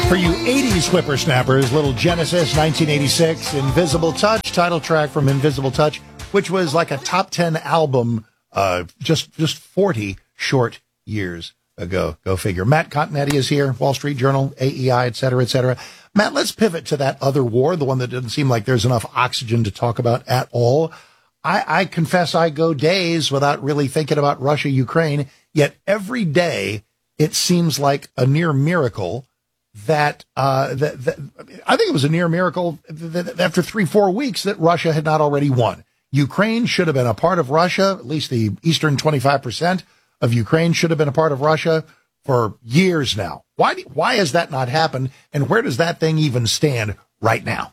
For you 80s whippersnappers, little Genesis, 1986, Invisible Touch, title track from Invisible Touch, which was like a top 10 album just 40 short years ago. Go figure. Matt Continetti is here, Wall Street Journal, AEI, et cetera, et cetera. Matt, let's pivot to that other war, the one that doesn't seem like there's enough oxygen to talk about at all. I confess I go days without really thinking about Russia, Ukraine, yet every day it seems like a near miracle that I think it was a near miracle that after 3-4 weeks that Russia had not already won. Ukraine should have been a part of Russia, at least the eastern 25% of Ukraine should have been a part of Russia for years now. Why has that not happened, and where does that thing even stand right now?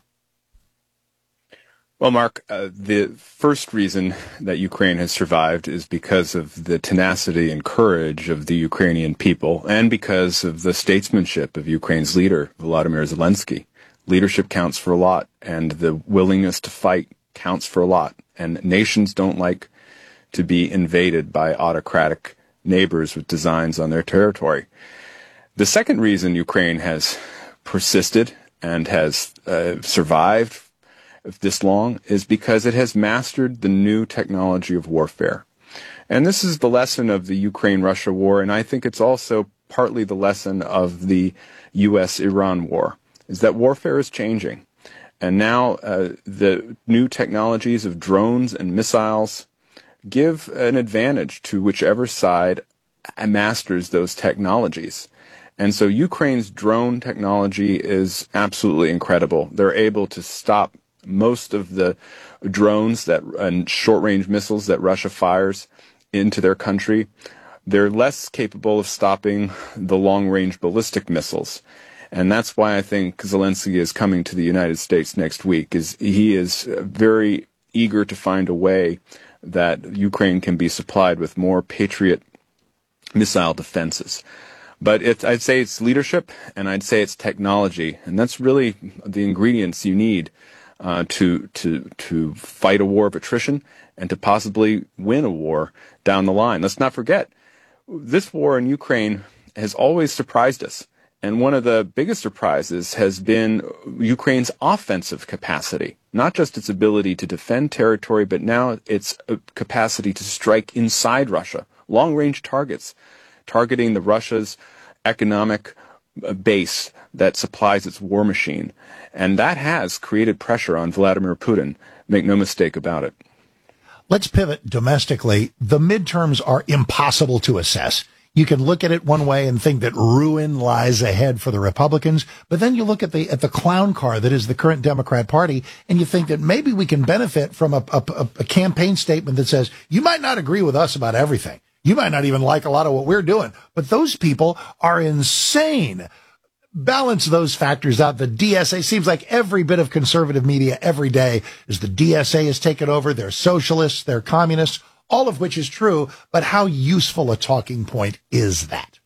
Well, Mark, the first reason that Ukraine has survived is because of the tenacity and courage of the Ukrainian people and because of the statesmanship of Ukraine's leader, Volodymyr Zelensky. Leadership counts for a lot, and the willingness to fight counts for a lot. And nations don't like to be invaded by autocratic neighbors with designs on their territory. The second reason Ukraine has persisted and has survived this long is because it has mastered the new technology of warfare. And this is the lesson of the Ukraine-Russia war, and I think it's also partly the lesson of the U.S.-Iran war, is that warfare is changing. And now the new technologies of drones and missiles give an advantage to whichever side masters those technologies. And so Ukraine's drone technology is absolutely incredible. They're able to stop most of the drones and short-range missiles that Russia fires into their country. They're less capable of stopping the long-range ballistic missiles. And that's why I think Zelensky is coming to the United States next week. He is very eager to find a way that Ukraine can be supplied with more Patriot missile defenses. But I'd say it's leadership, and I'd say it's technology. And that's really the ingredients you need to fight a war of attrition and to possibly win a war down the line. Let's not forget, this war in Ukraine has always surprised us. And one of the biggest surprises has been Ukraine's offensive capacity, not just its ability to defend territory, but now its capacity to strike inside Russia, long-range targets, targeting the Russia's economic base that supplies its war machine. And that has created pressure on Vladimir Putin. Make no mistake about it. Let's pivot domestically. The midterms are impossible to assess. You can look at it one way and think that ruin lies ahead for the Republicans, but then you look at the clown car that is the current Democrat Party, and you think that maybe we can benefit from a campaign statement that says, you might not agree with us about everything. You might not even like a lot of what we're doing, but those people are insane. Balance those factors out. The DSA seems like every bit of conservative media every day is the DSA has taken over. They're socialists, they're communists, all of which is true. But how useful a talking point is that?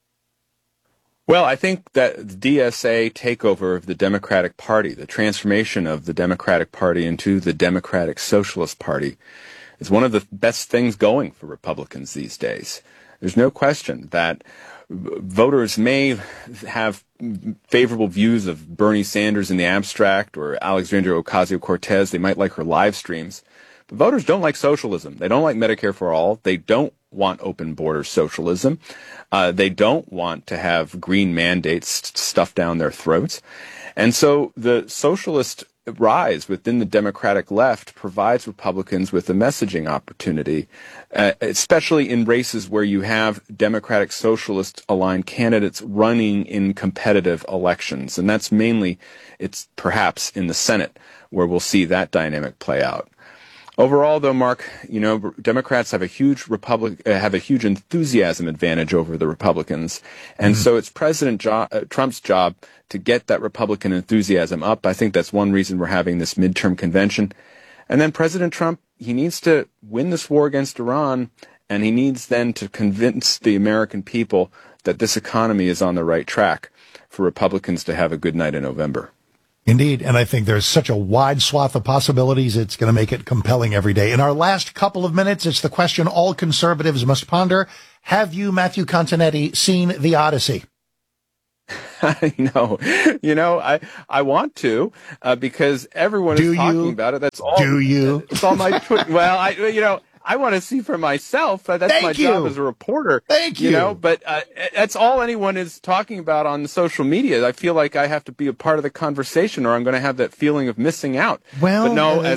Well, I think that the DSA takeover of the Democratic Party, the transformation of the Democratic Party into the Democratic Socialist Party, is one of the best things going for Republicans these days. There's no question that voters may have favorable views of Bernie Sanders in the abstract or Alexandria Ocasio-Cortez. They might like her live streams. But voters don't like socialism. They don't like Medicare for all. They don't want open border socialism. They don't want to have green mandates stuffed down their throats. And so the socialist rise within the Democratic left provides Republicans with a messaging opportunity, especially in races where you have Democratic Socialist aligned candidates running in competitive elections. And that's mainly, it's perhaps in the Senate where we'll see that dynamic play out. Overall, though, Mark, Democrats have a huge enthusiasm advantage over the Republicans, and so it's President Trump's job to get that Republican enthusiasm up. I think that's one reason we're having this midterm convention. And then President Trump, he needs to win this war against Iran, and he needs then to convince the American people that this economy is on the right track for Republicans to have a good night in November. Indeed, and I think there's such a wide swath of possibilities, it's going to make it compelling every day. In our last couple of minutes, it's the question all conservatives must ponder. Have you, Matthew Continetti, seen The Odyssey? I want to, because everyone is talking about it. That's all. Do you? It's all my Twitter. Well, I want to see for myself. That's my job as a reporter. Thank you. But that's all anyone is talking about on social media. I feel like I have to be a part of the conversation, or I'm going to have that feeling of missing out. Well, but no, as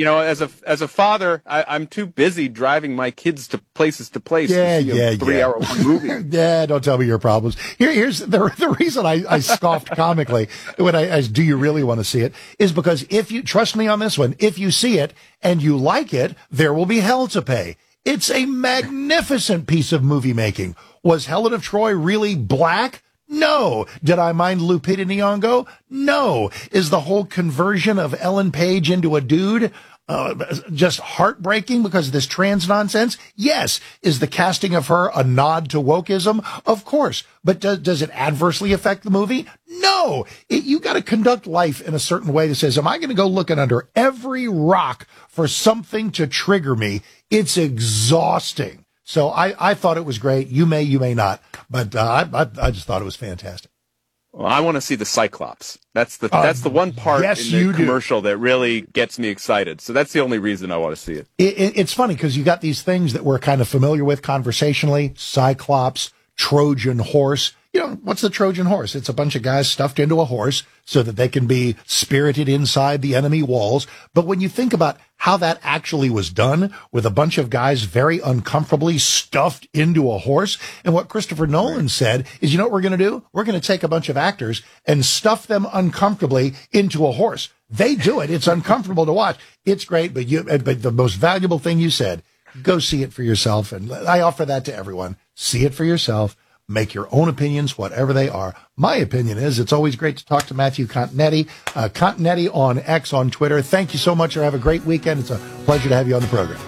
a father, I'm too busy driving my kids to places to place. Yeah, to see a 3-hour movie. Yeah, don't tell me your problems. Here's the reason I scoffed comically when I do you really want to see it is because if you trust me on this one, if you see it and you like it, there will be hell to pay. It's a magnificent piece of movie making. Was Helen of Troy really black? No. Did I mind Lupita Nyong'o? No. Is the whole conversion of Ellen Page into a dude just heartbreaking because of this trans nonsense? Yes. Is the casting of her a nod to wokeism? Of course. But does it adversely affect the movie? No. You got to conduct life in a certain way that says, am I going to go looking under every rock for something to trigger me? It's exhausting. So I thought it was great. You may not. But I just thought it was fantastic. Well, I want to see the Cyclops. That's the one part in the commercial that really gets me excited. So that's the only reason I want to see it. It's funny because you got these things that we're kind of familiar with conversationally. Cyclops, Trojan horse. What's the Trojan horse? It's a bunch of guys stuffed into a horse so that they can be spirited inside the enemy walls. But when you think about how that actually was done with a bunch of guys very uncomfortably stuffed into a horse, and what Christopher Nolan said is, you know what we're going to do? We're going to take a bunch of actors and stuff them uncomfortably into a horse. They do it. It's uncomfortable to watch. It's great, but the most valuable thing you said, go see it for yourself. And I offer that to everyone. See it for yourself. Make your own opinions, whatever they are. My opinion is it's always great to talk to Matthew Continetti. Continetti on X on Twitter. Thank you so much, or have a great weekend. It's a pleasure to have you on the program.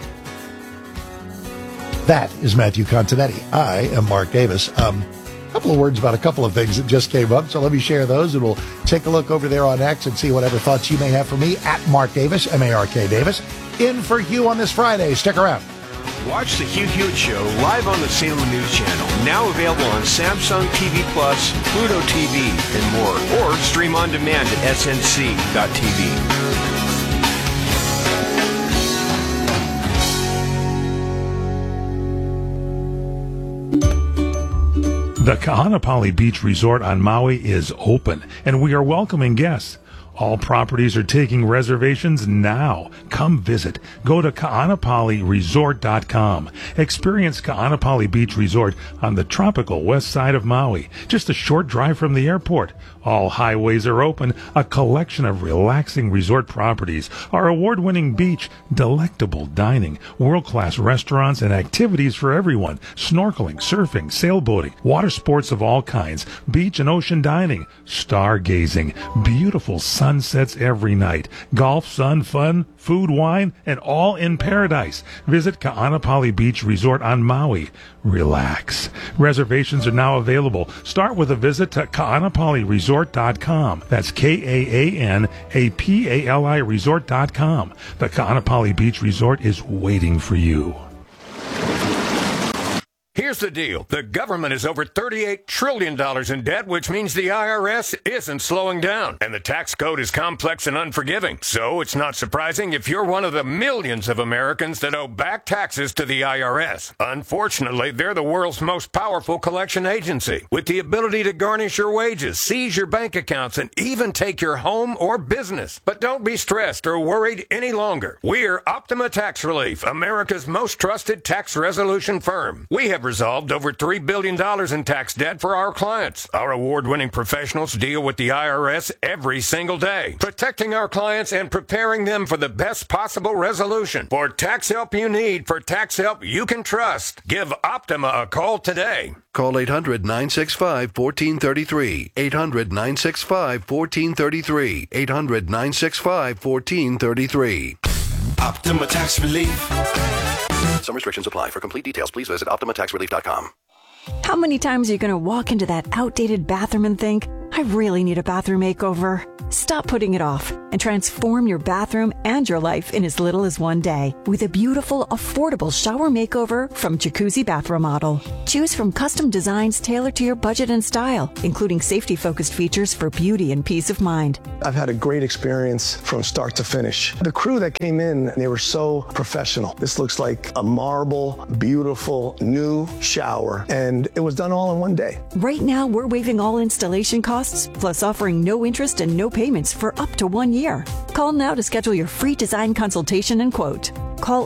That is Matthew Continetti. I am Mark Davis. A couple of words about a couple of things that just came up, so let me share those, and we'll take a look over there on X and see whatever thoughts you may have for me at Mark Davis, M-A-R-K Davis. In for Hugh on this Friday. Stick around. Watch the Hugh Hewitt Show live on the Salem News Channel, now available on Samsung TV Plus, Pluto TV, and more, or stream on demand at snc.tv. The Kahanapali Beach Resort on Maui is open, and we are welcoming guests. All properties are taking reservations now. Come visit. Go to kaanapaliresort.com. Experience Kaanapali Beach Resort on the tropical west side of Maui, just a short drive from the airport. All highways are open, a collection of relaxing resort properties, our award-winning beach, delectable dining, world-class restaurants, and activities for everyone, snorkeling, surfing, sailboating, water sports of all kinds, beach and ocean dining, stargazing, beautiful sunsets every night, golf, sun, fun, food, wine, and all in paradise. Visit Kaanapali Beach Resort on Maui. Relax. Reservations are now available. Start with a visit to kaanapaliresort.com. That's Kaanapali resort.com. The Kaanapali Beach Resort is waiting for you. Here's the deal. The government is over $38 trillion in debt, which means the IRS isn't slowing down. And the tax code is complex and unforgiving. So it's not surprising if you're one of the millions of Americans that owe back taxes to the IRS. Unfortunately, they're the world's most powerful collection agency, with the ability to garnish your wages, seize your bank accounts, and even take your home or business. But don't be stressed or worried any longer. We're Optima Tax Relief, America's most trusted tax resolution firm. We have resolved over $3 billion in tax debt for our clients. Our award-winning professionals deal with the IRS every single day, protecting our clients and preparing them for the best possible resolution. For tax help you need, for tax help you can trust, give Optima a call today. Call 800-965-1433. 800-965-1433. 800-965-1433. Optima Tax Relief. Some restrictions apply. For complete details, please visit OptimaTaxRelief.com. How many times are you going to walk into that outdated bathroom and think, I really need a bathroom makeover. Stop putting it off and transform your bathroom and your life in as little as one day with a beautiful, affordable shower makeover from Jacuzzi Bath Remodel. Choose from custom designs tailored to your budget and style, including safety-focused features for beauty and peace of mind. I've had a great experience from start to finish. The crew that came in, they were so professional. This looks like a marble, beautiful, new shower, and it was done all in one day. Right now, we're waiving all installation costs, plus offering no interest and no payments for up to 1 year. Call now to schedule your free design consultation and quote. Call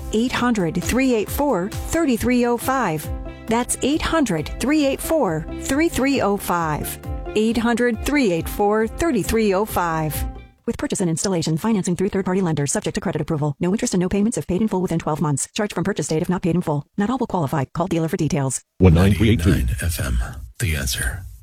800-384-3305. That's 800-384-3305. 800-384-3305. With purchase and installation, financing through third-party lenders, subject to credit approval. No interest and no payments if paid in full within 12 months. Charge from purchase date if not paid in full. Not all will qualify. Call dealer for details. 193.9 FM. The Answer.